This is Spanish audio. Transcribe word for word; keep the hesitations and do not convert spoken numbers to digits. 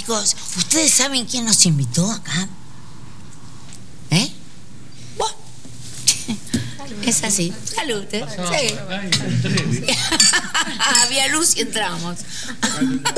chicos, ¿ustedes saben quién nos invitó acá? ¿Eh? Buah. Es así. Salud, ¿eh? Sí. Había luz y entramos.